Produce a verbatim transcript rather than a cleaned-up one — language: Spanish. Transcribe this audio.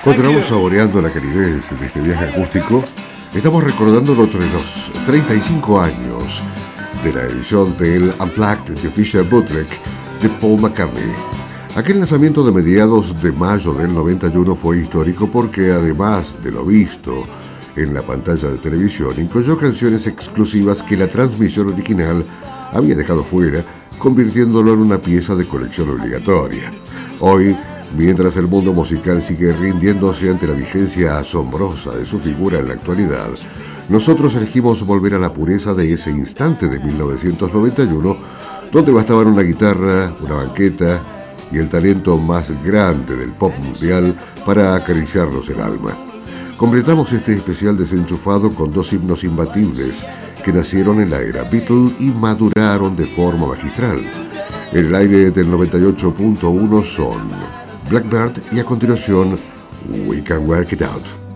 Continuamos saboreando la calidez de este viaje acústico. Estamos recordando los treinta y cinco años de la edición del Unplugged de Fisher Bootleg de Paul McCartney. Aquel lanzamiento de mediados de mayo del noventa y uno fue histórico porque, además de lo visto en la pantalla de televisión, incluyó canciones exclusivas que la transmisión original había dejado fuera, convirtiéndolo en una pieza de colección obligatoria. Hoy, mientras el mundo musical sigue rindiéndose ante la vigencia asombrosa de su figura en la actualidad, nosotros elegimos volver a la pureza de ese instante de mil novecientos noventa y uno, donde bastaban una guitarra, una banqueta y el talento más grande del pop mundial para acariciarnos el alma. Completamos este especial desenchufado con dos himnos imbatibles que nacieron en la era Beatle y maduraron de forma magistral. En el aire del noventa y ocho punto uno son Blackbird y a continuación We Can Work It Out.